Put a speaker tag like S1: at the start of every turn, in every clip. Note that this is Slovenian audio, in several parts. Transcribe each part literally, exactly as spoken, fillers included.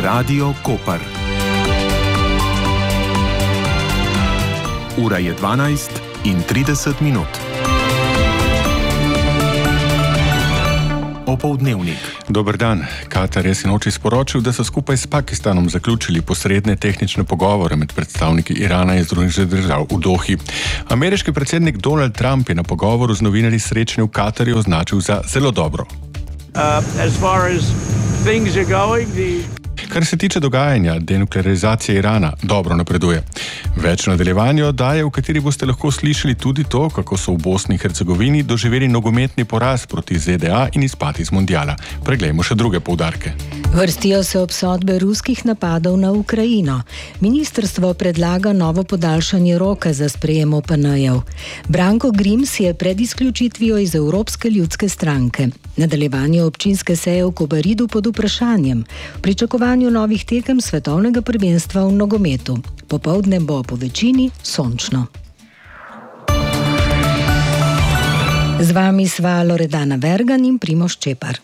S1: Radio Koper. Ura je dvanajst in trideset minut. Opoldnevnik.
S2: Dober dan. Katar je sinoči sporočil, da so skupaj s Pakistanom zaključili posredne tehnične pogovore med predstavniki Irana in Združenih držav v Dohi. Ameriški predsednik Donald Trump je na pogovoru z novinarji srečanje v Katarju označil za zelo dobro.
S3: Uh, as far as things are going, the...
S2: Kar se tiče dogajanja denuklearizacije Irana, dobro napreduje. Več nadaljevanje oddaje, v kateri boste lahko slišali tudi to, kako so v Bosni in Hercegovini doživeli nogometni poraz proti Z D A in izpad iz mundiala. Preglejmo še druge poudarke.
S4: Vrstijo se obsodbe ruskih napadov na Ukrajino. Ministrstvo predlaga novo podaljšanje roka za sprejem O P N-jev. Branko Grims je pred izključitvijo iz Evropske ljudske stranke. Nadaljevanje občinske seje v Kobaridu pod vprašanjem. Pričakovanju novih tekem svetovnega prvenstva v nogometu. Popoldne bo po večini sončno. Z vami sva Loredana Vergan in Primož Čepar.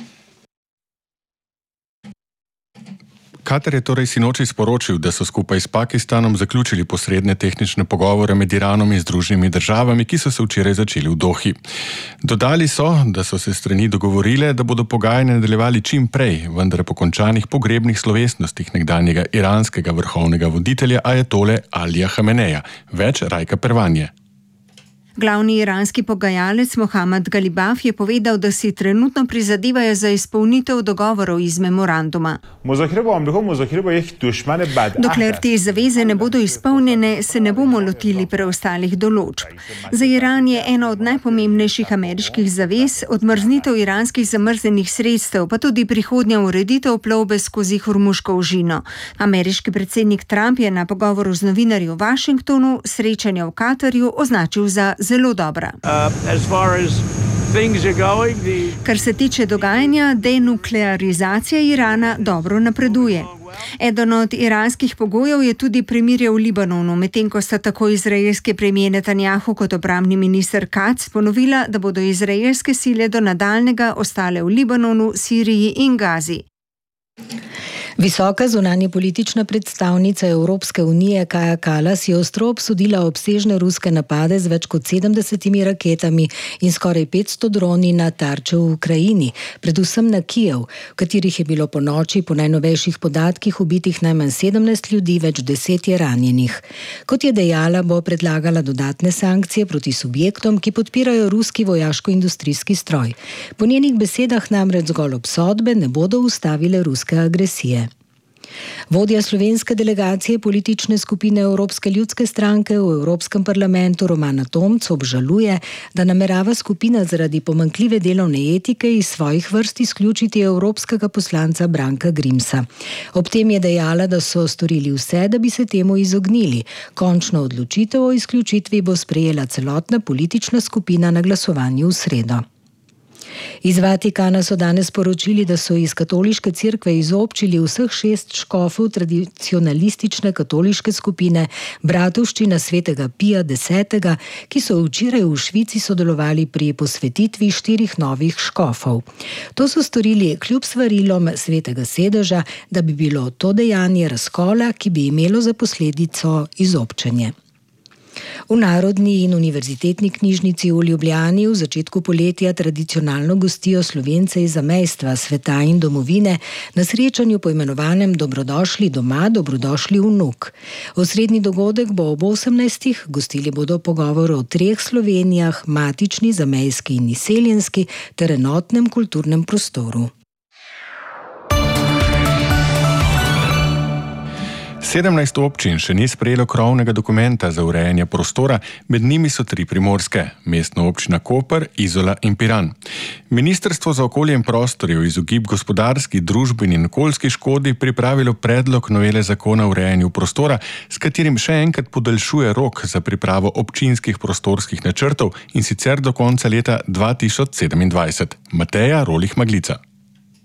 S2: Katar je torej sinoči sporočil, da so skupaj s Pakistanom zaključili posredne tehnične pogovore med Iranom in Združenimi državami, ki so se včeraj začeli v Dohi. Dodali so, da so se strani dogovorile, da bodo pogajanja nadaljevali čim prej, vendar po končanih pogrebnih slovesnostih nekdanjega iranskega vrhovnega voditelja ajatole Alija Hameneja. Več Rajka Pervanje.
S5: Glavni iranski pogajalec Mohammad Galibaf je povedal, da si trenutno prizadevajo za izpolnitev dogovorov iz memoranduma. Dokler te zaveze ne bodo izpolnjene, se ne bomo lotili preostalih določb. Za Iran je ena od najpomembnejših ameriških zavez odmrznitev iranskih zamrznjenih sredstev, pa tudi prihodnja ureditev plovbe skozi Hormuško ožino. Ameriški predsednik Trump je na pogovoru z novinarji v Washingtonu srečanje v Katarju označil za zelo dobra.
S3: Uh, as far as things are going, the...
S5: Kar se tiče dogajanja, denuklearizacija Irana dobro napreduje. Eden od iranskih pogojev je tudi premirje v Libanonu, medtem ko sta tako izraelski premijer Netanjahu kot obrambni minister Katz ponovila, da bodo izraelske sile do nadaljnjega ostale v Libanonu, Siriji in Gazi.
S4: Visoka zunanje politična predstavnica Evropske unije Kaja Kallas je ostro obsodila obsežne ruske napade z več kot sedemdesetimi raketami in skoraj petsto droni na tarče v Ukrajini, predvsem na Kijev, v katerih je bilo po noči po najnovejših podatkih ubitih najmanj sedemnajst ljudi, več deset je ranjenih. Kot je dejala, bo predlagala dodatne sankcije proti subjektom, ki podpirajo ruski vojaško-industrijski stroj. Po njenih besedah namreč zgolj obsodbe ne bodo ustavile ruske agresije. Vodja slovenske delegacije politične skupine Evropske ljudske stranke v Evropskem parlamentu Romana Tomc obžaluje, da namerava skupina zaradi pomanjkljive delovne etike iz svojih vrst izključiti evropskega poslanca Branka Grimsa. Ob tem je dejala, da so storili vse, da bi se temu izognili. Končno odločitev o izključitvi bo sprejela celotna politična skupina na glasovanju v sredo. Iz Vatikana so danes poročili, da so iz katoliške cerkve izobčili vseh šest škofov tradicionalistične katoliške skupine Bratovščina svetega Pija desetega, ki so včeraj v Švici sodelovali pri posvetitvi štirih novih škofov. To so storili kljub svarilom svetega sedeža, da bi bilo to dejanje razkola, ki bi imelo za posledico izobčenje. V Narodni in univerzitetni knjižnici v Ljubljani v začetku poletja tradicionalno gostijo Slovence iz zamejstva, sveta in domovine na srečanju poimenovanem Dobrodošli doma, dobrodošli vnuk. Osrednji dogodek bo ob osemnajstih, gostili bodo pogovor o treh Slovenijah, matični, zamejski in izseljenski ter enotnem kulturnem prostoru.
S2: sedemnajst občin še ni sprejelo krovnega dokumenta za urejanje prostora, med njimi so tri primorske, mestna občina Koper, Izola in Piran. Ministrstvo za okolje in prostor je v izogib gospodarski, družbeni in okoljski škodi pripravilo predlog novele zakona o urejanju prostora, s katerim še enkrat podaljšuje rok za pripravo občinskih prostorskih načrtov in sicer do konca leta dva tisoč sedemindvajset. Mateja Rolih Maglica.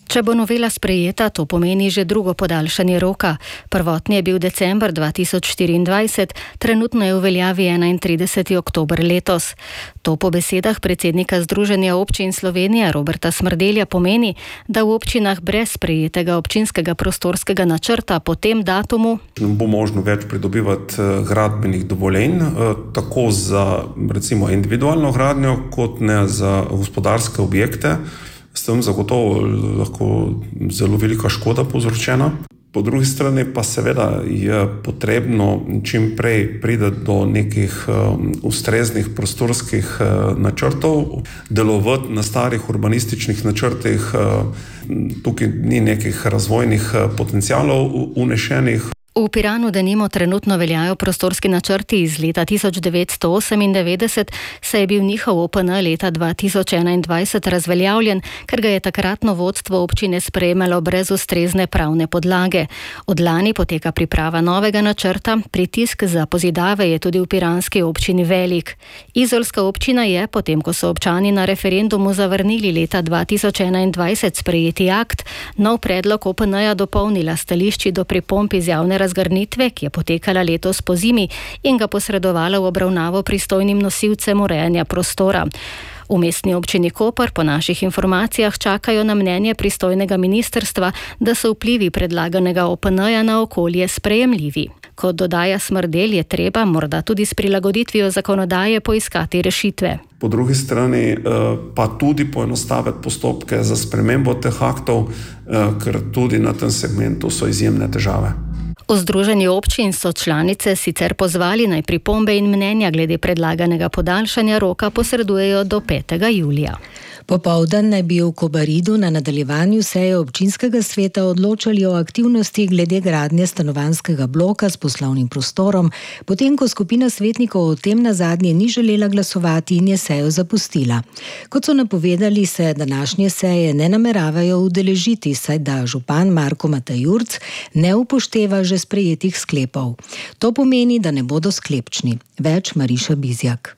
S6: Če bo novela sprejeta, to pomeni že drugo podaljšanje roka. Prvotni je bil december dva tisoč štiriindvajset, trenutno je v veljavi enaintrideseti oktober letos. To po besedah predsednika Združenja občin Slovenije Roberta Smrdelja pomeni, da v občinah brez sprejetega občinskega prostorskega načrta po tem datumu
S7: bo možno več pridobivati gradbenih dovoljenj, tako za recimo individualno gradnjo, kot ne za gospodarske objekte. S tem zagotovo lahko zelo velika škoda povzročena. Po drugi strani pa seveda je potrebno čim prej priti do nekih um, ustreznih prostorskih uh, načrtov, delovati na starih urbanističnih načrtih, uh, tukaj ni nekih razvojnih uh, potencialov unešenih.
S6: V Piranu denimo trenutno veljajo prostorski načrti iz leta tisoč devetsto osemindevetdeset, saj je bil njihov O P N leta dva tisoč enaindvajset razveljavljen, ker ga je takratno vodstvo občine sprejemalo brez ustrezne pravne podlage. Od lani poteka priprava novega načrta, pritisk za pozidave je tudi v piranski občini velik. Izolska občina je, potem ko so občani na referendumu zavrnili leta dva tisoč enaindvajset sprejeti akt, nov predlog O P N-ja dopolnila stališči do pripomb iz javne razgrnitve, ki je potekala letos pozimi in ga posredovala v obravnavo pristojnim nosilcem urejanja prostora. V mestni občini Koper po naših informacijah čakajo na mnenje pristojnega ministrstva, da so vplivi predlaganega O P N-ja na okolje sprejemljivi. Kot dodaja Smrdelj, je treba morda tudi s prilagoditvijo zakonodaje poiskati rešitve.
S7: Po drugi strani pa tudi poenostaviti postopke za spremembo teh aktov, ker tudi na tem segmentu so izjemne težave.
S6: V Združenju občin so članice sicer pozvali naj pripombe in mnenja glede predlaganega podaljšanja roka posredujejo do petega julija.
S4: Popoldan naj bi v Kobaridu na nadaljevanju seje občinskega sveta odločali o aktivnosti glede gradnje stanovanjskega bloka s poslovnim prostorom, potem ko skupina svetnikov o tem nazadnje ni želela glasovati in je sejo zapustila. Kot so napovedali, se današnje seje ne nameravajo udeležiti, saj da župan Marko Matajurc ne upošteva že sprejetih sklepov. To pomeni, da ne bodo sklepčni. Več Mariša Bizjak.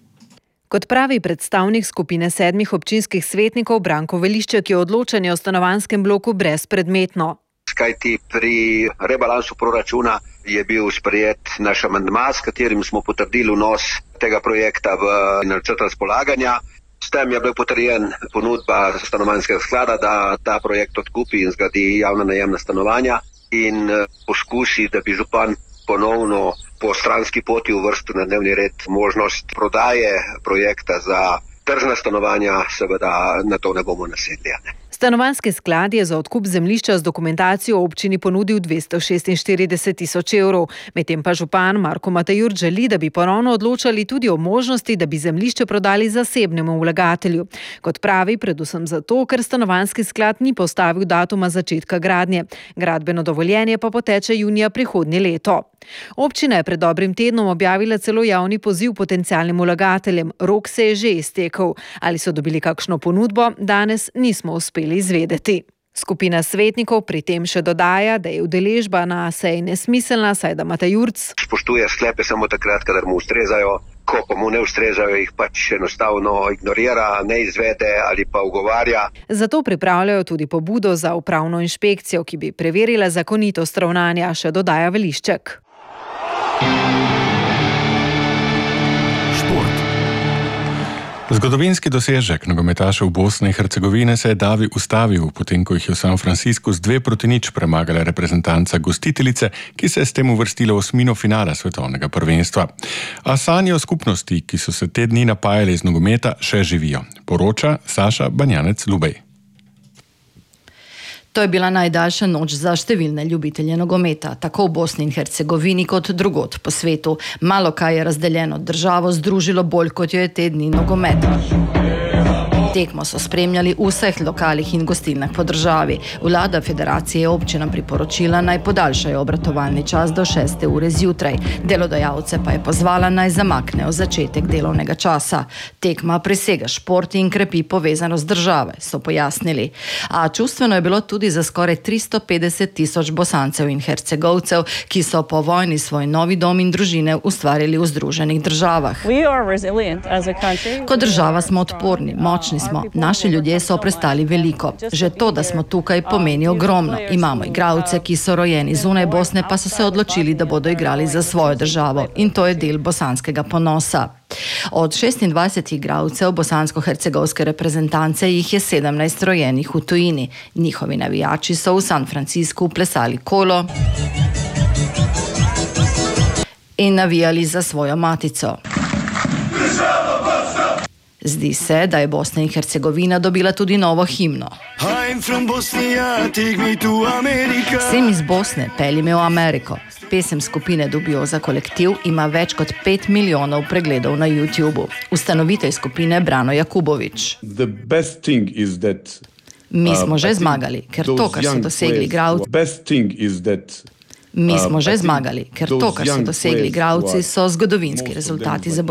S8: Kot pravi predstavnik skupine sedmih občinskih svetnikov Branko Velišček, je odločanje o stanovanjskem bloku brezpredmetno.
S9: Kajti pri rebalansu proračuna je bil sprejet naš amandma, s katerim smo potrdili vnos tega projekta v načrt razpolaganja. S tem je bil potrjen ponudba stanovanjskega sklada, da ta projekt odkupi in zgradi javna najemna stanovanja in poskusi, da bi župan ponovno po stranski poti uvrstil na dnevni red možnost prodaje projekta za tržna stanovanja, seveda na to ne bomo nasedli.
S8: Stanovanjski sklad je za odkup zemljišča z dokumentacijo občini ponudil dvesto šestinštirideset tisoč evrov, medtem pa župan Marko Matajurc želi, da bi ponovno odločali tudi o možnosti, da bi zemljišče prodali zasebnemu vlagatelju. Kot pravi, predvsem zato, ker stanovanjski sklad ni postavil datuma začetka gradnje. Gradbeno dovoljenje pa poteče junija prihodnje leto. Občina je pred dobrim tednom objavila celo javni poziv potencialnim vlagateljem. Rok se je že iztekel. Ali so dobili kakšno ponudbo, danes nismo uspeli izvedeti. Skupina svetnikov pri tem še dodaja, da je udeležba na seji nesmiselna, saj da Matajurc
S9: spoštuje sklepe samo takrat, kadar mu ustrezajo, ko pa mu ne ustrezajo, jih pač enostavno ignorira, ne izvede ali pa ugovarja.
S8: Zato pripravljajo tudi pobudo za upravno inšpekcijo, ki bi preverila zakonitost ravnanja, še dodaja Velišček.
S2: Šport. Zgodovinski dosežek nogometašev Bosne in Hercegovine se je davi ustavil, potem ko jih je v San Franciscu z dve proti nič premagala reprezentanca gostiteljice, ki se je s tem uvrstila v osmino finala svetovnega prvenstva. A sanje o skupnosti, ki so se te dni napajali iz nogometa, še živijo. Poroča Saša Banjanec-Lubej.
S10: To je bila najdaljša noč za številne ljubitelje nogometa, tako v Bosni in Hercegovini kot drugod po svetu. Malo kaj je razdeljeno državo združilo bolj, kot jo je te dni nogomet. Tekmo so spremljali v vseh lokalih in gostilnah po državi. Vlada federacije je občinam priporočila naj podaljšajo obratovalni čas do šeste ure zjutraj. Delodajalce pa je pozvala naj zamaknejo začetek delovnega časa. Tekma presega šport in krepi povezanost države, so pojasnili. A čustveno je bilo tudi za skoraj tristo petdeset tisoč Bosancev in Hercegovcev, ki so po vojni svoj novi dom in družine ustvarili v Združenih državah. Kot država smo odporni, močni smo, naši ljudje so prestali veliko. Že to, da smo tukaj, pomeni ogromno. Imamo igralce, ki so rojeni zunaj Bosne, pa so se odločili, da bodo igrali za svojo državo. In to je del bosanskega ponosa. Od šestindvajsetih igralcev bosansko-hercegovske reprezentance jih je sedemnajst rojenih v tujini. Njihovi navijači so v San Franciscu plesali kolo in navijali za svojo matico. Zdi se, da je Bosna in Hercegovina dobila tudi novo himno. Sem iz Bosne, pelji me v Ameriko. Pesem skupine Dubioza kolektiv ima več kot pet milijonov pregledov na YouTubu. Ustanovitelj skupine Brano Jakubović. Mi smo že zmagali, ker to, kar so dosegli igralci, Mi smo že zmagali, ker to, kar so dosegli igralci, so zgodovinski rezultati za